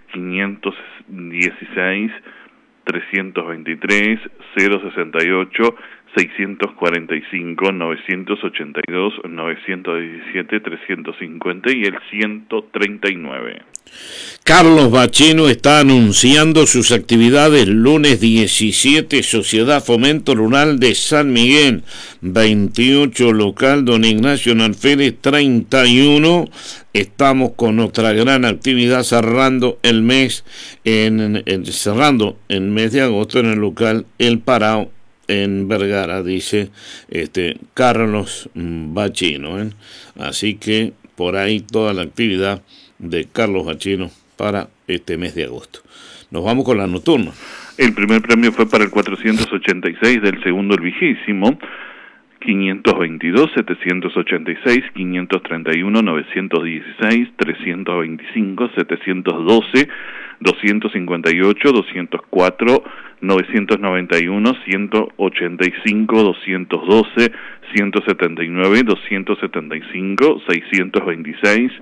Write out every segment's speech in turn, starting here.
516 323 068 645 982 917 350 y el 139. Carlos Bachino está anunciando sus actividades lunes 17, Sociedad Fomento Rural de San Miguel, 28 local Don Ignacio Alférez 31. Estamos con otra gran actividad cerrando el mes cerrando el mes de agosto en el local El Parao en Vergara, dice Carlos Bachino, ¿eh? Así que por ahí toda la actividad de Carlos Bachino para este mes de agosto. Nos vamos con la nocturna. El primer premio fue para el 486 del segundo el vigésimo, 522, 786, 531, 916, 325, 712, 258, 204, 991, 185, 212, 179, 275, 626,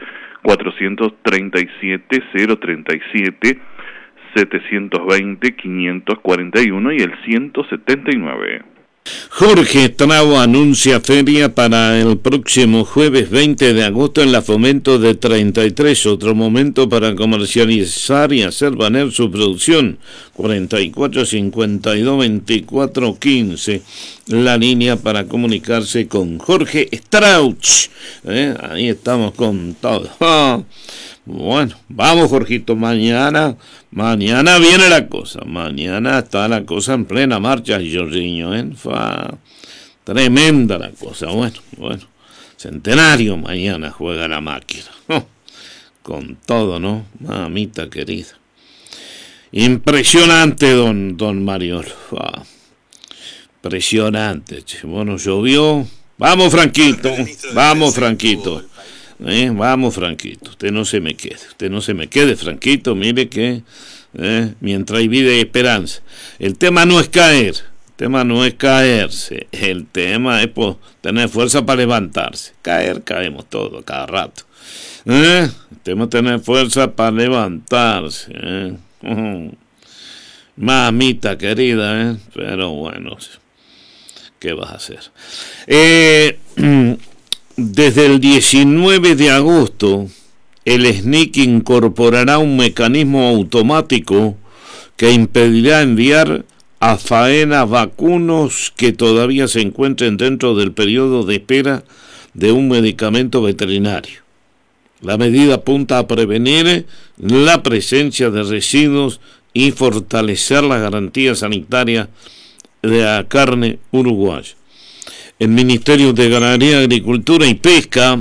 437, 037, 720, 541 y el 179. Jorge Estrabo anuncia feria para el próximo jueves 20 de agosto en la Fomento de 33, otro momento para comercializar y hacer valer su producción, 44 52 24 15, la línea para comunicarse con Jorge Strauch, ahí estamos con todo. Bueno, vamos Jorgito, mañana viene la cosa, mañana está la cosa en plena marcha, Jorginho, tremenda la cosa, bueno, centenario mañana juega la máquina, con todo, ¿no? Mamita querida, impresionante don Mario, impresionante, bueno, llovió, vamos Franquito, vamos Franquito, usted no se me quede Franquito, mire que mientras hay vida y esperanza, el tema no es caerse, el tema es tener fuerza para levantarse, caemos todos cada rato, el tema es tener fuerza para levantarse, mamita querida, pero bueno, ¿qué vas a hacer? Desde el 19 de agosto, el SNIC incorporará un mecanismo automático que impedirá enviar a faena vacunos que todavía se encuentren dentro del periodo de espera de un medicamento veterinario. La medida apunta a prevenir la presencia de residuos y fortalecer la garantía sanitaria de la carne uruguaya. El Ministerio de Ganadería, Agricultura y Pesca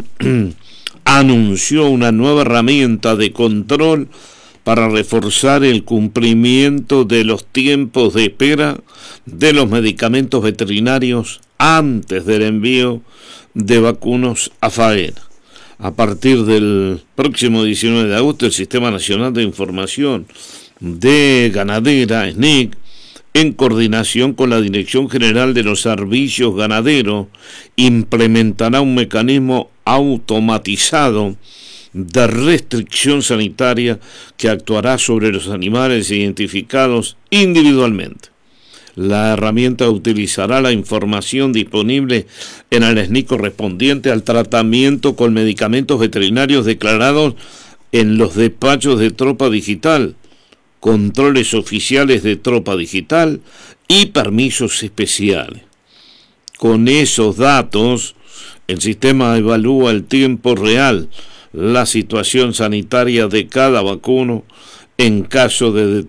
anunció una nueva herramienta de control para reforzar el cumplimiento de los tiempos de espera de los medicamentos veterinarios antes del envío de vacunos a faena. A partir del próximo 19 de agosto, el Sistema Nacional de Información de Ganadera, SNIC, en coordinación con la Dirección General de los Servicios Ganaderos, implementará un mecanismo automatizado de restricción sanitaria que actuará sobre los animales identificados individualmente. La herramienta utilizará la información disponible en el SNIC correspondiente al tratamiento con medicamentos veterinarios declarados en los despachos de Tropa Digital, controles oficiales de Tropa Digital y permisos especiales. Con esos datos, el sistema evalúa en tiempo real la situación sanitaria de cada vacuno en caso de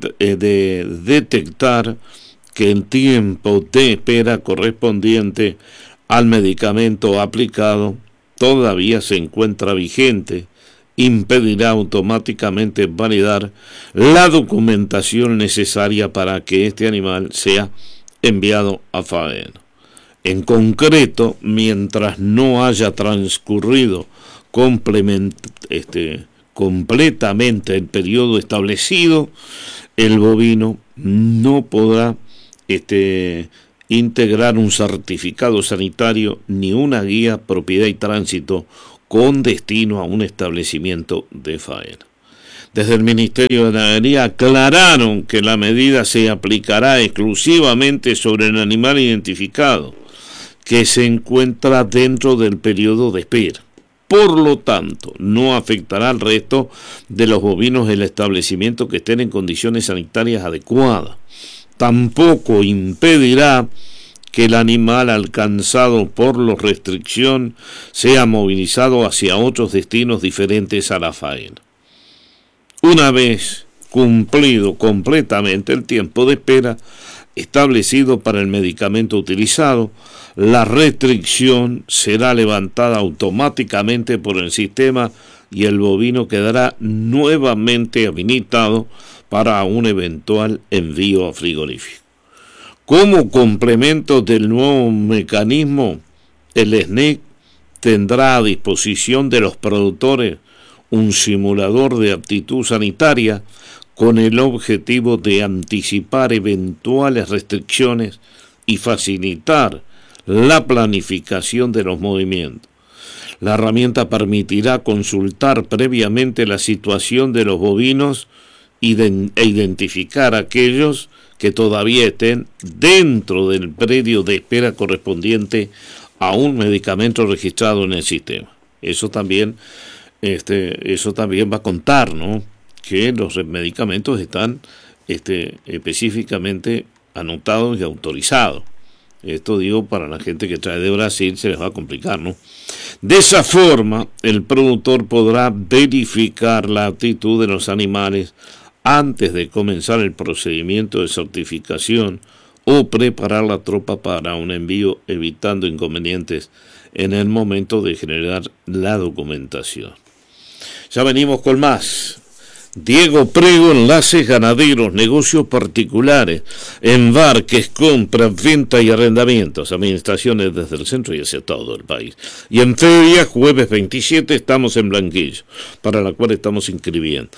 detectar que el tiempo de espera correspondiente al medicamento aplicado todavía se encuentra vigente. Impedirá automáticamente validar la documentación necesaria para que este animal sea enviado a faena. En concreto, mientras no haya transcurrido completamente el periodo establecido, el bovino no podrá integrar un certificado sanitario ni una guía propiedad y tránsito con destino a un establecimiento de faena. Desde el Ministerio de Ganadería aclararon que la medida se aplicará exclusivamente sobre el animal identificado que se encuentra dentro del periodo de espera. Por lo tanto, no afectará al resto de los bovinos del establecimiento que estén en condiciones sanitarias adecuadas. Tampoco impedirá que el animal alcanzado por la restricción sea movilizado hacia otros destinos diferentes a la faena. Una vez cumplido completamente el tiempo de espera establecido para el medicamento utilizado, la restricción será levantada automáticamente por el sistema y el bovino quedará nuevamente habilitado para un eventual envío a frigorífico. Como complemento del nuevo mecanismo, el SNIC tendrá a disposición de los productores un simulador de aptitud sanitaria con el objetivo de anticipar eventuales restricciones y facilitar la planificación de los movimientos. La herramienta permitirá consultar previamente la situación de los bovinos e identificar aquellos que todavía estén dentro del predio de espera correspondiente a un medicamento registrado en el sistema. Eso también va a contar, ¿no?, que los medicamentos están específicamente anotados y autorizados. Esto digo para la gente que trae de Brasil, se les va a complicar, ¿no? De esa forma, el productor podrá verificar la aptitud de los animales antes de comenzar el procedimiento de certificación o preparar la tropa para un envío, evitando inconvenientes en el momento de generar la documentación. Ya venimos con más. Diego Prego, enlaces ganaderos, negocios particulares, embarques, compras, venta y arrendamientos, administraciones desde el centro y hacia todo el país. Y en feria, jueves 27, estamos en Blanquillo, para la cual estamos inscribiendo.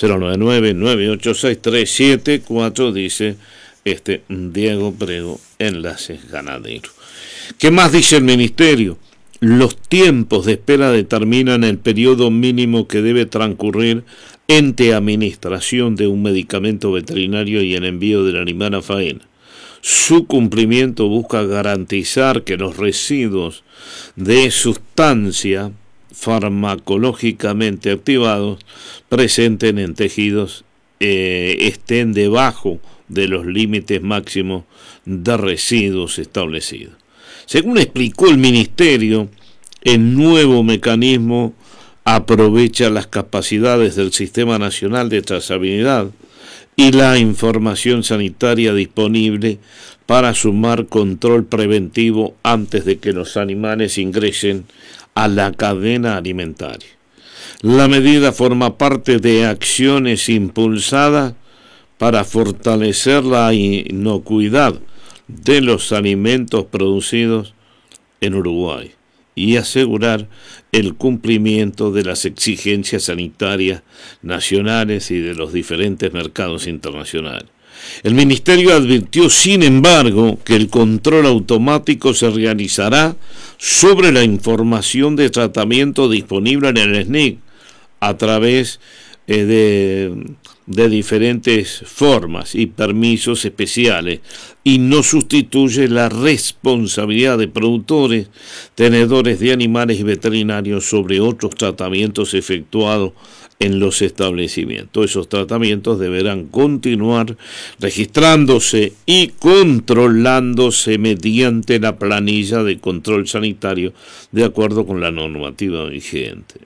099-986-374, dice Diego Prego, enlaces ganaderos. ¿Qué más dice el ministerio? Los tiempos de espera determinan el periodo mínimo que debe transcurrir entre administración de un medicamento veterinario y el envío del animal a faena. Su cumplimiento busca garantizar que los residuos de sustancia farmacológicamente activados presentes en tejidos estén debajo de los límites máximos de residuos establecidos. Según explicó el ministerio, el nuevo mecanismo aprovecha las capacidades del Sistema Nacional de Trazabilidad y la información sanitaria disponible para sumar control preventivo antes de que los animales ingresen a la cadena alimentaria. La medida forma parte de acciones impulsadas para fortalecer la inocuidad de los alimentos producidos en Uruguay y asegurar el cumplimiento de las exigencias sanitarias nacionales y de los diferentes mercados internacionales. El ministerio advirtió, sin embargo, que el control automático se realizará sobre la información de tratamiento disponible en el SNIC a través de diferentes formas y permisos especiales, y no sustituye la responsabilidad de productores, tenedores de animales y veterinarios sobre otros tratamientos efectuados en los establecimientos. Esos tratamientos deberán continuar registrándose y controlándose mediante la planilla de control sanitario de acuerdo con la normativa vigente.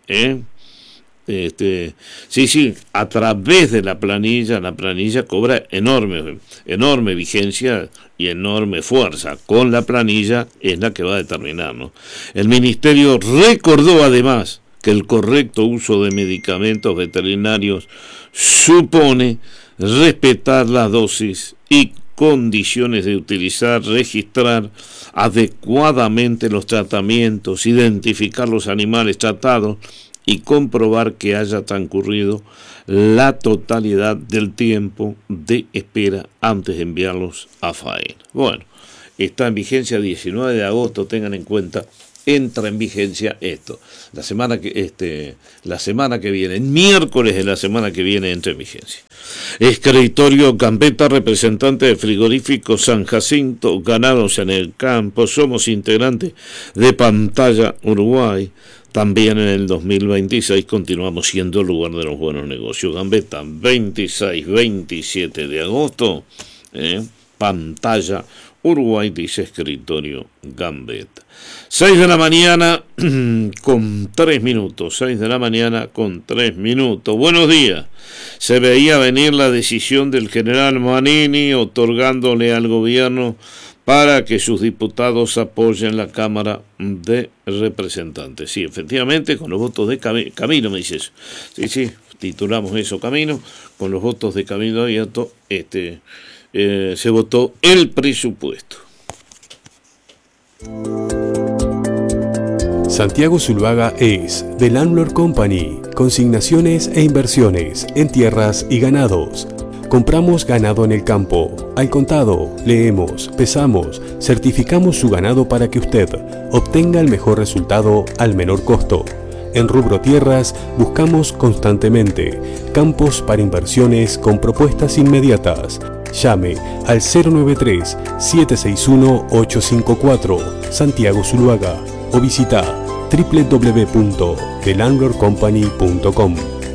A través de la planilla cobra enorme vigencia y enorme fuerza. Con la planilla es la que va a determinar, ¿no? El ministerio recordó además que el correcto uso de medicamentos veterinarios supone respetar las dosis y condiciones de utilizar, registrar adecuadamente los tratamientos, identificar los animales tratados y comprobar que haya transcurrido la totalidad del tiempo de espera antes de enviarlos a faena. Bueno, está en vigencia 19 de agosto, tengan en cuenta entra en vigencia esto. La semana que viene, miércoles de la semana que viene, entra en vigencia. Escritorio Gambetta, representante de Frigorífico San Jacinto, ganados en el campo. Somos integrantes de Pantalla Uruguay. También en el 2026 continuamos siendo el lugar de los buenos negocios. Gambetta, 26-27 de agosto, Pantalla Uruguay, dice Escritorio Gambetta. 6 de la mañana con 3 minutos. 6 de la mañana con 3 minutos. Buenos días. Se veía venir la decisión del general Manini otorgándole al gobierno para que sus diputados apoyen la Cámara de Representantes. Sí, efectivamente, con los votos de Camino, me dice eso. Sí, titulamos eso, Camino. Con los votos de Camino Abierto, se votó el presupuesto. Santiago Zuluaga es The Landlord Company, consignaciones e inversiones en tierras y ganados. Compramos ganado en el campo, al contado, leemos, pesamos, certificamos su ganado para que usted obtenga el mejor resultado al menor costo. En rubro tierras buscamos constantemente campos para inversiones con propuestas inmediatas. Llame al 093-761-854 Santiago Zuluaga o visita www.thelandlordcompany.com.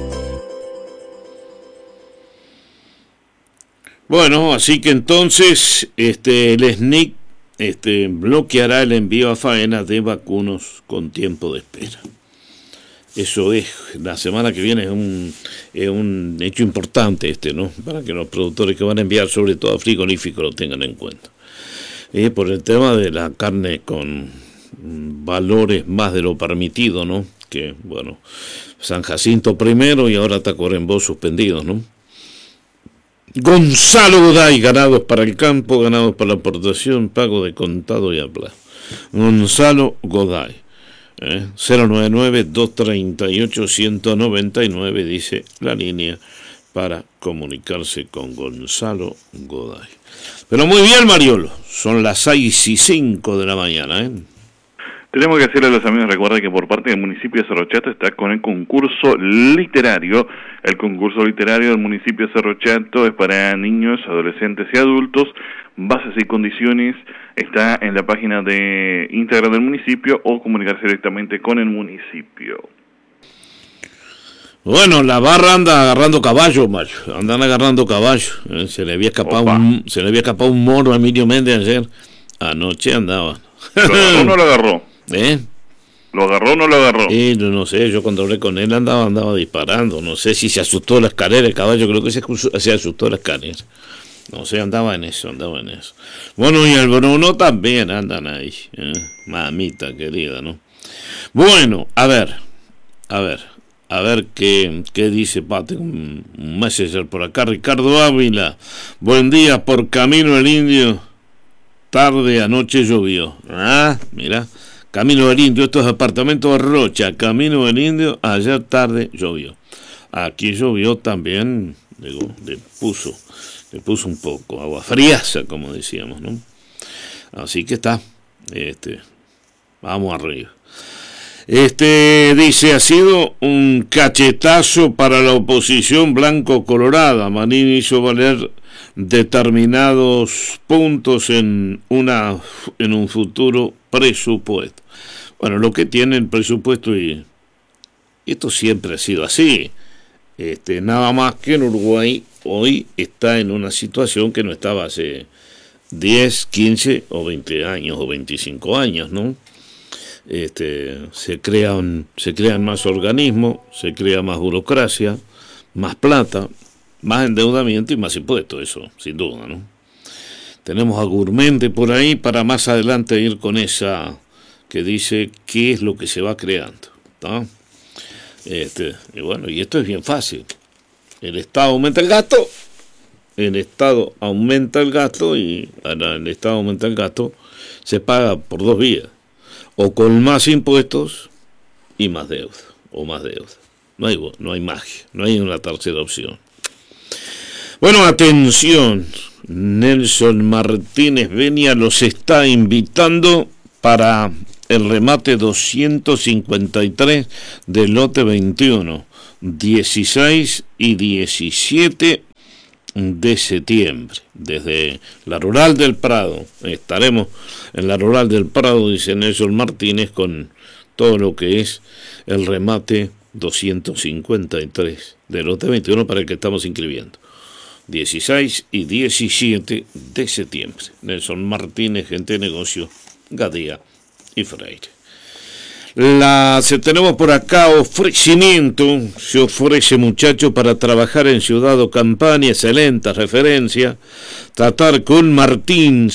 Bueno, así que entonces el SNIC bloqueará el envío a faena de vacunos con tiempo de espera. Eso es, la semana que viene es un hecho importante ¿no? Para que los productores que van a enviar, sobre todo a frigoríficos, lo tengan en cuenta. Por el tema de la carne con valores más de lo permitido, ¿no? Que, bueno, San Jacinto primero y ahora Tacuarembó suspendido, ¿no? Gonzalo Goday, ganados para el campo, ganados para la aportación, pago de contado y a plazo. Gonzalo Goday, 099-238-199, dice la línea para comunicarse con Gonzalo Goday. Pero muy bien, Mariolo, son las 6:05 de la mañana, Tenemos que decirle a los amigos, recuerda que por parte del municipio de Cerro Chato está con el concurso literario. El concurso literario del municipio de Cerro Chato es para niños, adolescentes y adultos. Bases y condiciones está en la página de Instagram del municipio o comunicarse directamente con el municipio. Bueno, la barra anda agarrando caballo, macho. Andan agarrando caballo. Se le había escapado un moro a Emilio Méndez ayer. Anoche andaba. ¿Lo agarró o no lo agarró? ¿Lo agarró o no lo agarró? No sé, yo cuando hablé con él andaba disparando. No sé si se asustó la escalera, el caballo creo que se asustó la escalera. No sé, andaba en eso. Bueno, y el Bruno también andan ahí. Mamita querida, ¿no? Bueno, a ver qué dice Pate, un messenger por acá. Ricardo Ávila, buen día, por Camino del Indio, tarde, anoche llovió. Mira, Camino del Indio, estos apartamentos de Rocha, Camino del Indio, ayer tarde llovió. Aquí llovió también, le puso un poco, agua friaza, como decíamos, ¿no? Así que está, vamos arriba. Dice, ha sido un cachetazo para la oposición blanco-colorada. Manini hizo valer determinados puntos en un futuro presupuesto. Bueno, lo que tiene el presupuesto, y esto siempre ha sido así, nada más que en Uruguay hoy está en una situación que no estaba hace 10, 15 o 20 años o 25 años, ¿no? Se crean más organismos, se crea más burocracia, más plata, más endeudamiento y más impuestos, eso sin duda, ¿no? Tenemos a Gurmente por ahí para más adelante ir con esa que dice qué es lo que se va creando, ¿no? Y bueno, y esto es bien fácil. El Estado aumenta el gasto, y el Estado aumenta el gasto se paga por dos vías: o con más impuestos y más deuda, o más deuda. No hay magia, no hay una tercera opción. Bueno, atención, Nelson Martínez Benia los está invitando para el remate 253 del lote 21, 16 y 17 de septiembre, desde la Rural del Prado. Estaremos en la Rural del Prado, dice Nelson Martínez, con todo lo que es el remate 253 del lote 21 para el que estamos inscribiendo. 16 y 17 de septiembre. Nelson Martínez, gente de negocio, Gadea y Freire. Tenemos por acá ofrecimiento, se ofrece muchacho para trabajar en Ciudad o Campaña, excelente referencia, tratar con Martín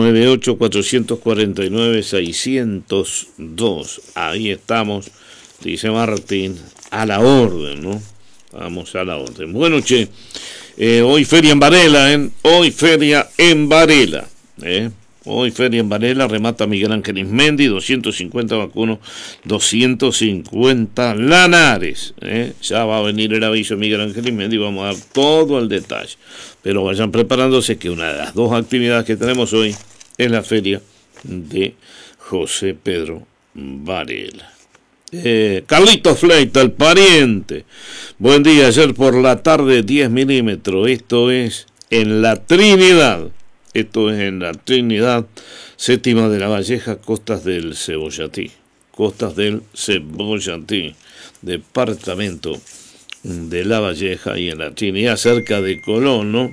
098-449-602, ahí estamos, dice Martín, a la orden, ¿no? Vamos a la orden. Bueno, che, hoy feria en Varela, hoy feria en Varela, Hoy feria en Varela, remata Miguel Ángel Ismendi, 250 vacunos, 250 Lanares. Ya va a venir el aviso de Miguel Ángel Ismendi, vamos a dar todo el detalle. Pero vayan preparándose que una de las dos actividades que tenemos hoy es la feria de José Pedro Varela. Carlitos Fleita, el pariente. Buen día, ayer por la tarde 10 milímetros, esto es en la Trinidad. Esto es en la Trinidad, séptima de la Valleja, costas del Cebollatí. Costas del Cebollatí, departamento de la Valleja y en la Trinidad, cerca de Colón, ¿no?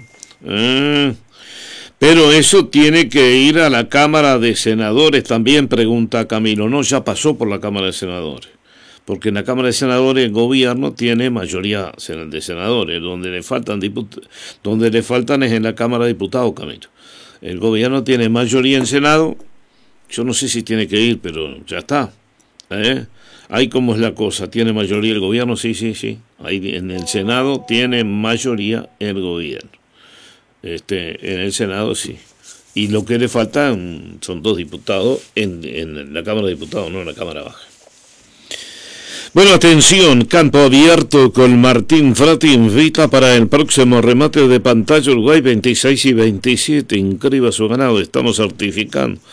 Pero eso tiene que ir a la Cámara de Senadores también, pregunta Camilo. No, ya pasó por la Cámara de Senadores. Porque en la Cámara de Senadores el gobierno tiene mayoría de senadores. Donde le faltan es en la Cámara de Diputados, Camilo. El gobierno tiene mayoría en Senado, yo no sé si tiene que ir, pero ya está. Ahí como es la cosa, ¿tiene mayoría el gobierno? Sí. Ahí en el Senado tiene mayoría el gobierno. En el Senado sí. Y lo que le faltan son 2 diputados en la Cámara de Diputados, no en la Cámara Baja. Bueno, atención, campo abierto con Martín Frati invita para el próximo remate de pantalla Uruguay 26 y 27. Inscriba su ganado, estamos certificando.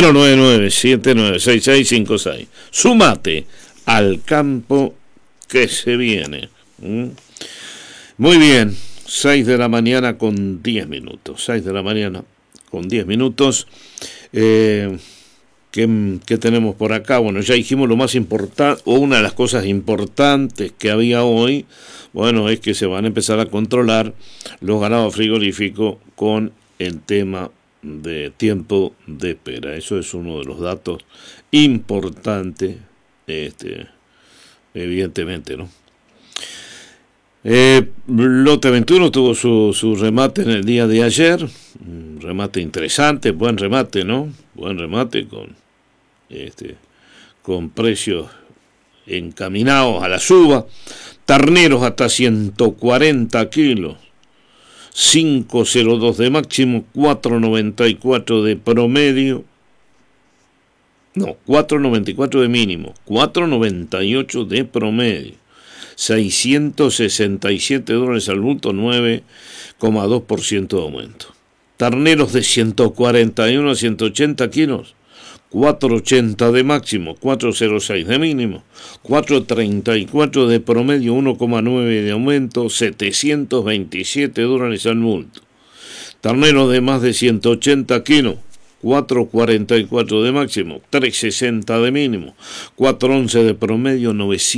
099-796656. Súmate al campo que se viene. Muy bien, 6 de la mañana con 10 minutos. 6 de la mañana con 10 minutos. ¿Qué tenemos por acá? Bueno, ya dijimos lo más importante, o una de las cosas importantes que había hoy, bueno, es que se van a empezar a controlar los ganados frigoríficos con el tema de tiempo de espera. Eso es uno de los datos importantes, evidentemente, ¿no? Lote 21 tuvo su remate en el día de ayer, un remate interesante, buen remate, ¿no? Buen remate con precios encaminados a la suba. Terneros hasta 140 kilos, 5.02 de máximo, 4.94 de promedio, no, 4.94 de mínimo, 4.98 de promedio, $667 al bulto, 9,2% de aumento. Terneros de 141 a 180 kilos, 4.80 de máximo, 4.06 de mínimo, 4.34 de promedio, 1,9 de aumento, $727 al bulto. Terneros de más de 180 kilos, 4.44 de máximo, 3.60 de mínimo, 4.11 de promedio,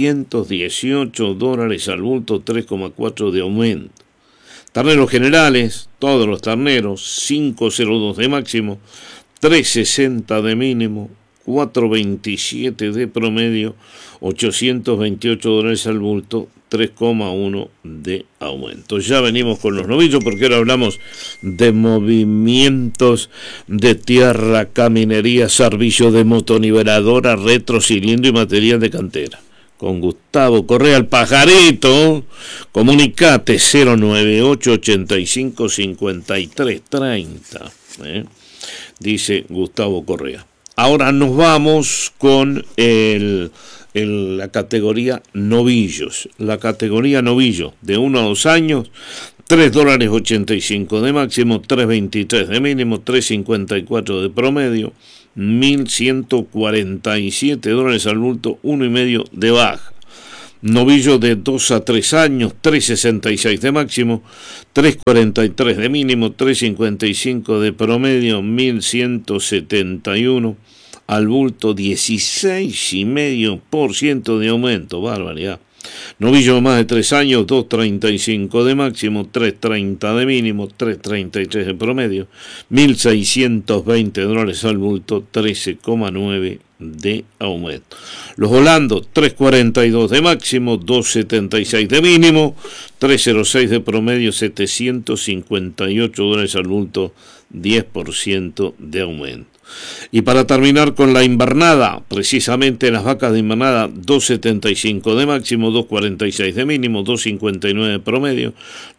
$918 al bulto, 3,4 de aumento. Terneros generales, todos los terneros, 5.02 de máximo, 3.60 de mínimo, 4.27 de promedio, $828 al bulto, 3,1 de aumento. Ya venimos con los novillos porque ahora hablamos de movimientos de tierra, caminería, servicio de motoniveladora, retrocilindro y material de cantera. Con Gustavo Correa, el pajarito, comunicate 098-85-5330, dice Gustavo Correa. Ahora nos vamos con la categoría novillos. La categoría novillo de 1 a 2 años, $3.85 de máximo, $3.23 de mínimo, $3.54 de promedio, $1.147 al bulto, 1,5 de baja. Novillo de 2 a 3 años, $3.66 de máximo, $3.43 de mínimo, $3.55 de promedio, 1.171 al bulto, 16,5% de aumento, barbaridad. Novillo de más de 3 años, $2.35 de máximo, $3.30 de mínimo, $3.33 de promedio, $1.620 al bulto, 13,9% de aumento. Los holandos, $3.42 de máximo, $2.76 de mínimo, $3.06 de promedio, $758 al bulto, 10% de aumento. Y para terminar con la invernada, precisamente las vacas de invernada, $2.75 de máximo, $2.46 de mínimo, $2.59 de promedio,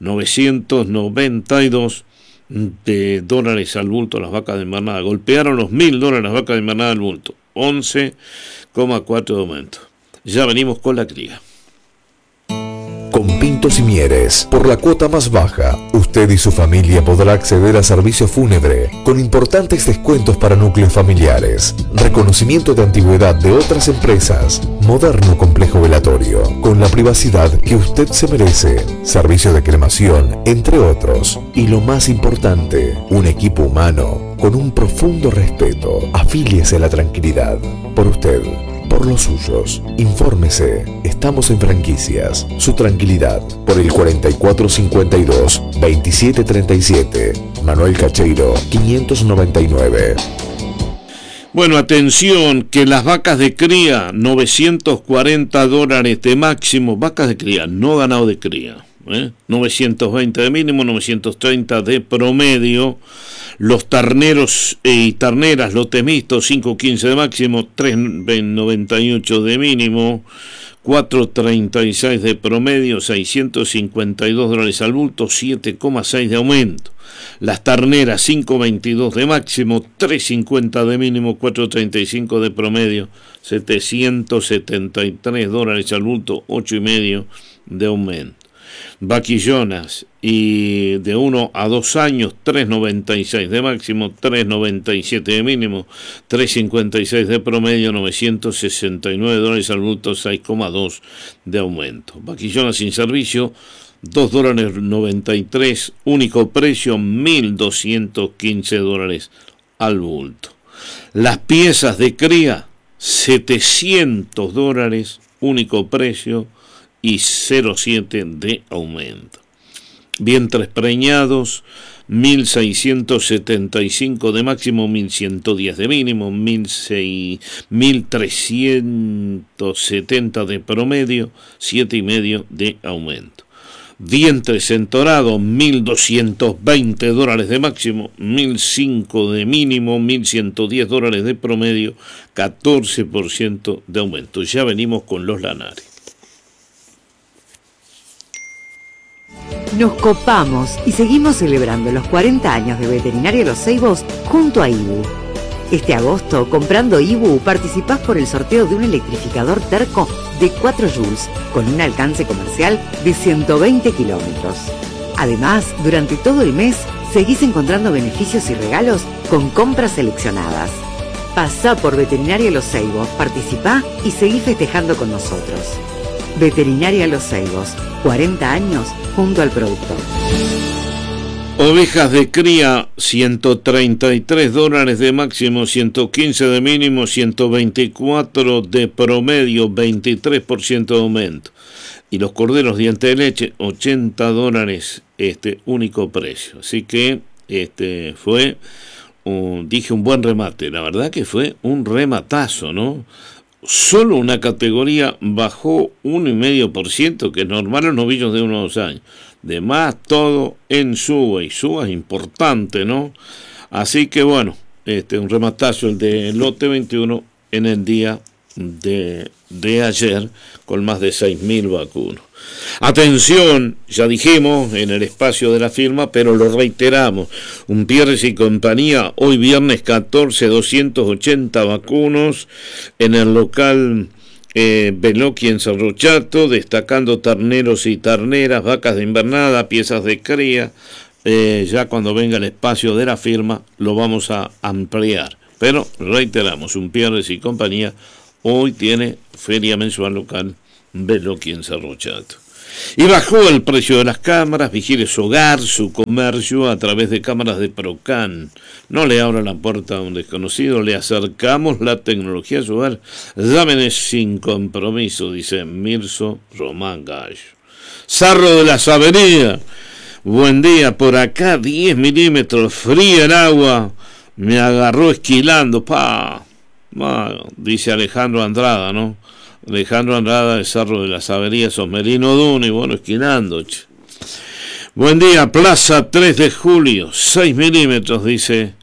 $992 al bulto las vacas de invernada. Golpearon los $1.000 las vacas de invernada al bulto, 11,4 de aumento. Ya venimos con la cría. Con Pintos y Mieres, por la cuota más baja, usted y su familia podrá acceder a servicio fúnebre con importantes descuentos para núcleos familiares, reconocimiento de antigüedad de otras empresas, moderno complejo velatorio, con la privacidad que usted se merece, servicio de cremación, entre otros. Y lo más importante, un equipo humano con un profundo respeto. Afíliese a la tranquilidad. Por usted, por los suyos. Infórmese. Estamos en Franquicias. Su tranquilidad. Por el 4452-2737. Manuel Cacheiro, 599. Bueno, atención, que las vacas de cría, $940 de máximo, vacas de cría, no ganado de cría, 920 de mínimo, 930 de promedio. Los terneros y terneras, lotes mixtos, $5.15 de máximo, $3.98 de mínimo, $4.36 de promedio, $652 al bulto, 7,6 de aumento. Las terneras, $5.22 de máximo, $3.50 de mínimo, $4.35 de promedio, $773 al bulto, 8,5 de aumento. Vaquillonas y de 1 a 2 años, $3.96 de máximo, $3.97 de mínimo, $3.56 de promedio, $969 al bulto, 6,2 de aumento. Vaquillonas sin servicio, $2.93, único precio, $1.215 al bulto. Las piezas de cría, $700, único precio, y 0,7 de aumento. Vientres preñados, 1.675 de máximo, 1.110 de mínimo, 1.370 de promedio, 7,5 de aumento. Vientres entorados, $1.220 de máximo, 1.005 de mínimo, $1.110 de promedio, 14% de aumento. Ya venimos con los lanares. Nos copamos y seguimos celebrando los 40 años de Veterinaria Los Ceibos junto a IBU. Este agosto, comprando IBU, participás por el sorteo de un electrificador Terco de 4 joules con un alcance comercial de 120 kilómetros. Además, durante todo el mes, seguís encontrando beneficios y regalos con compras seleccionadas. Pasá por Veterinaria Los Ceibos, participá y seguí festejando con nosotros. Veterinaria Los Ceibos, 40 años junto al productor. Ovejas de cría, $133 de máximo, 115 de mínimo, 124 de promedio, 23% de aumento. Y los corderos diente de leche, $80, único precio. Así que fue, dije, un buen remate. La verdad que fue un rematazo, ¿no? Solo una categoría bajó 1,5%, que es normal los novillos de 1 a 2 años. De más, todo en suba, y suba es importante, ¿no? Así que bueno, un rematazo el de lote 21 en el día de ayer, con más de 6.000 vacunos. Atención, ya dijimos en el espacio de la firma, pero lo reiteramos, un Pierres y compañía, hoy viernes 14, 280 vacunos en el local Beloki en Cerro Chato, destacando terneros y terneras, vacas de invernada, piezas de cría. Ya cuando venga el espacio de la firma lo vamos a ampliar. Pero reiteramos, Unpierres y compañía hoy tiene feria mensual local Beloki en Cerro Chato. Y bajó el precio de las cámaras. Vigile su hogar, su comercio a través de cámaras de Procan. No le abra la puerta a un desconocido, le acercamos la tecnología a su hogar. Llámenes sin compromiso, dice Mirso Román Gallo. Cerro de las Avenidas. Buen día, por acá 10 milímetros, fría el agua. Me agarró esquilando, dice Alejandro Andrada, ¿no? Alejandro Andrada de Cerro de las Averías, Osmerino Duna, y bueno, esquilando. Buen día, Plaza 3 de Julio, 6 milímetros, dice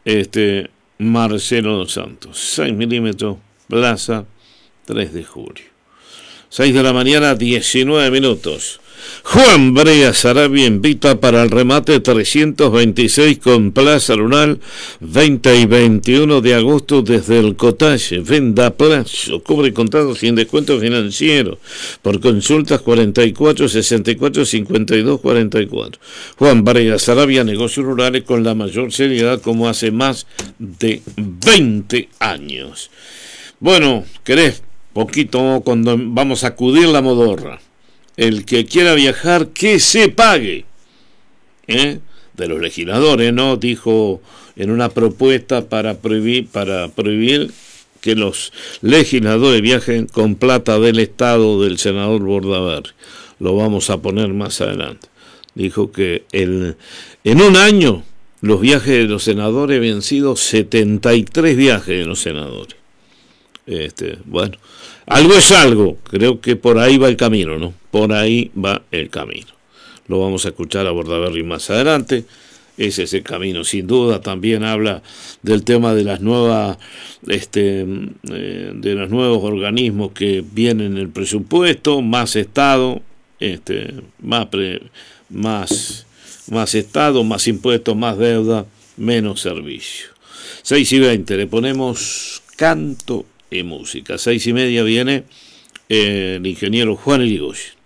Marcelo dos Santos. 6 milímetros, Plaza 3 de Julio. 6 de la mañana, 19 minutos. Juan Brea Sarabia invita para el remate 326 con Plaza Rural 20 y 21 de agosto desde el Cottage. Venda a plazo, cubre contado sin descuento financiero. Por consultas 44 64 52 44. Juan Brea Sarabia, negocios rurales con la mayor seriedad como hace más de 20 años. Bueno, ¿querés? Poquito cuando vamos a acudir la modorra. El que quiera viajar, que se pague. De los legisladores, ¿no? Dijo en una propuesta para prohibir que los legisladores viajen con plata del Estado del senador Bordaberry. Lo vamos a poner más adelante. Dijo que en un año los viajes de los senadores habían sido 73 viajes de los senadores. Bueno, algo es algo, creo que por ahí va el camino, ¿no? Por ahí va el camino. Lo vamos a escuchar a Bordaberry más adelante. Ese es el camino, sin duda. También habla del tema de las nuevas, de los nuevos organismos que vienen en el presupuesto, más Estado, más Estado, más impuestos, más deuda, menos servicio. 6:20, le ponemos canto y música. 6:30 viene el ingeniero Juan Irigoyen.